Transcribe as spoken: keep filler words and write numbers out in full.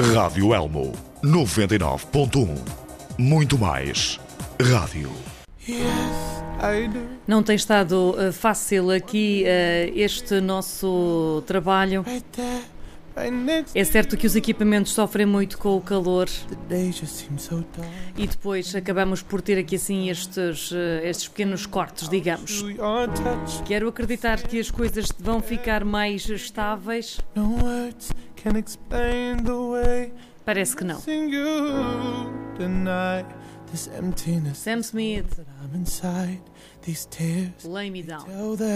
Rádio Elmo noventa e nove ponto um. Muito mais rádio. Não tem estado uh, fácil aqui uh, este nosso trabalho. É certo que os equipamentos sofrem muito com o calor e depois acabamos por ter aqui assim estes, uh, estes pequenos cortes, digamos. Quero acreditar que as coisas vão ficar mais estáveis. Parece que não. Sam Smith, Lay Me Down.